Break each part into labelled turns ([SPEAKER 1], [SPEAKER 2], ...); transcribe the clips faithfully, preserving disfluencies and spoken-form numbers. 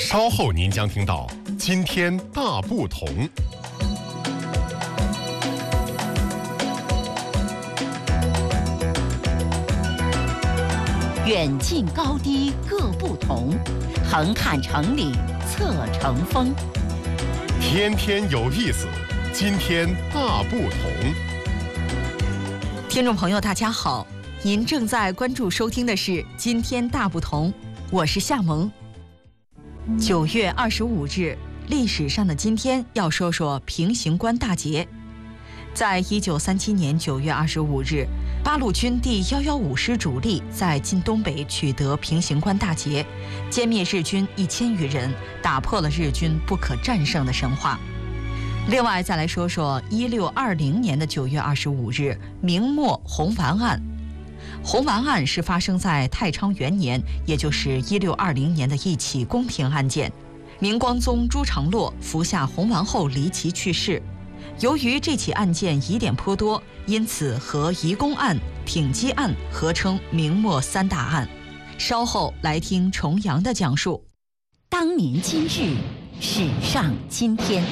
[SPEAKER 1] 稍后您将听到今天大不同。
[SPEAKER 2] 远近高低各不同，横看成岭侧成峰。
[SPEAKER 1] 天天有意思，今天大不同。
[SPEAKER 3] 听众朋友大家好，您正在关注收听的是今天大不同，我是夏萌。九月二十五日，历史上的今天要说说平型关大捷。在一九三七年九月二十五日，八路军第一一五师主力在晋东北取得平型关大捷，歼灭日军一千余人，打破了日军不可战胜的神话。另外，再来说说一六二零年的九月二十五日，明末红丸案。红丸案是发生在太昌元年，也就是一六二零年的一起宫廷案件。明光宗朱常洛服下红丸后离奇去世。由于这起案件疑点颇多，因此和移宫案、挺击案合称明末三大案。稍后来听重阳的讲述。
[SPEAKER 2] 当年今日，史上今天。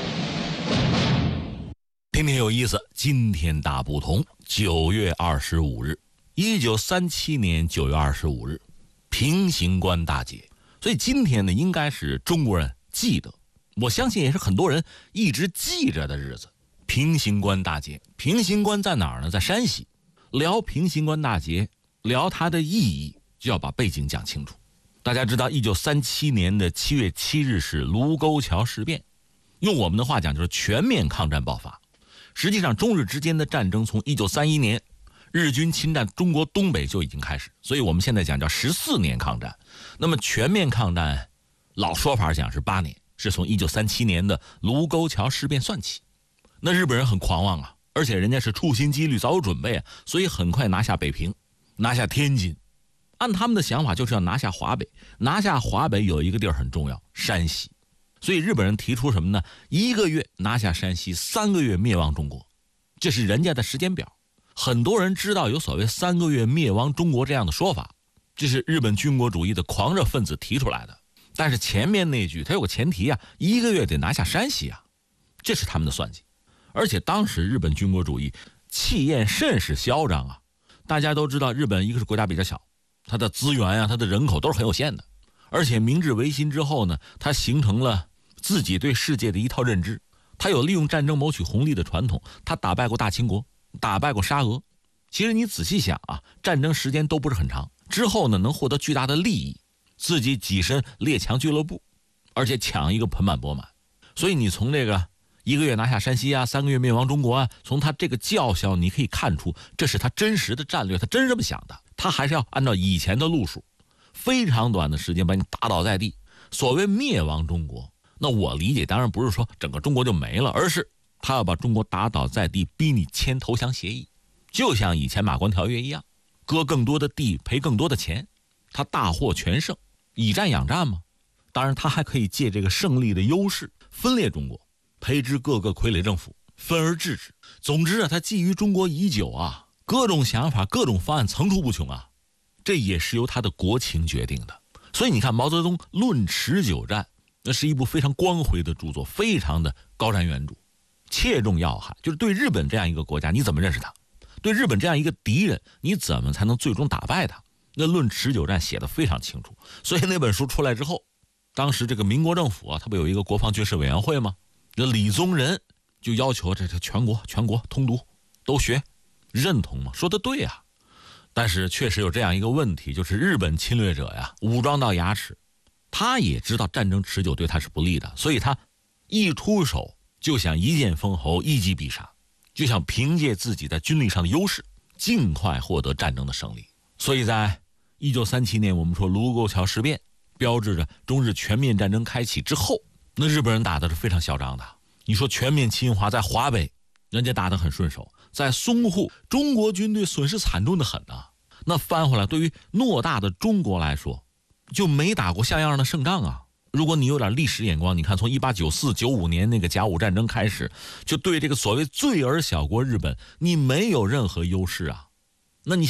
[SPEAKER 4] 天天有意思，今天大不同。九月二十五日，一九三七年九月二十五日，平型关大捷。所以今天呢，应该是中国人记得，我相信也是很多人一直记着的日子。平型关大捷，平型关在哪儿呢？在山西。聊平型关大捷，聊它的意义，就要把背景讲清楚。大家知道，一九三七年的七月七日是卢沟桥事变，用我们的话讲就是全面抗战爆发。实际上，中日之间的战争从一九三一年日军侵占中国东北就已经开始，所以我们现在讲叫十四年抗战。那么全面抗战，老说法讲是八年，是从一九三七年的卢沟桥事变算起。那日本人很狂妄啊，而且人家是处心积虑，早有准备啊，所以很快拿下北平，拿下天津。按他们的想法，就是要拿下华北。拿下华北有一个地儿很重要，山西。所以日本人提出什么呢？一个月拿下山西，三个月灭亡中国，这是人家的时间表。很多人知道有所谓三个月灭亡中国这样的说法，这是日本军国主义的狂热分子提出来的。但是前面那句它有个前提啊，一个月得拿下山西啊，这是他们的算计。而且当时日本军国主义气焰甚是嚣张啊！大家都知道，日本一个是国家比较小，它的资源啊，它的人口都是很有限的。而且明治维新之后呢，它形成了自己对世界的一套认知，它有利用战争谋取红利的传统，它打败过大清国，打败过沙俄。其实你仔细想啊，战争时间都不是很长，之后呢能获得巨大的利益，自己跻身列强俱乐部，而且抢一个盆满钵满。所以你从这个一个月拿下山西啊，三个月灭亡中国啊，从他这个叫嚣你可以看出，这是他真实的战略，他真这么想的。他还是要按照以前的路数，非常短的时间把你打倒在地。所谓灭亡中国，那我理解当然不是说整个中国就没了，而是他要把中国打倒在地，逼你签投降协议，就像以前马关条约一样，割更多的地，赔更多的钱，他大获全胜，以战养战嘛。当然他还可以借这个胜利的优势分裂中国，培植各个傀儡政府，分而治之。总之啊，他觊觎中国已久啊，各种想法各种方案层出不穷啊，这也是由他的国情决定的。所以你看毛泽东《论持久战》，那是一部非常光辉的著作，非常的高瞻远瞩，切中要害。就是对日本这样一个国家，你怎么认识他？对日本这样一个敌人，你怎么才能最终打败他？那《论持久战》写得非常清楚。所以那本书出来之后，当时这个民国政府啊，他不有一个国防军事委员会吗？这李宗仁就要求这这全国全国通读都学，认同吗？说的对啊。但是确实有这样一个问题，就是日本侵略者呀，武装到牙齿，他也知道战争持久对他是不利的，所以他一出手就想一剑封喉，一击必杀，就想凭借自己在军力上的优势，尽快获得战争的胜利。所以在一九三七年，我们说卢沟桥事变，标志着中日全面战争开启之后，那日本人打的是非常嚣张的。你说全面侵华在华北，人家打得很顺手，在淞沪，中国军队损失惨重的很啊。那翻回来，对于偌大的中国来说，就没打过像样的胜仗啊。如果你有点历史眼光，你看从一八九四、九五年那个甲午战争开始，就对这个所谓罪而小国日本，你没有任何优势啊。那你想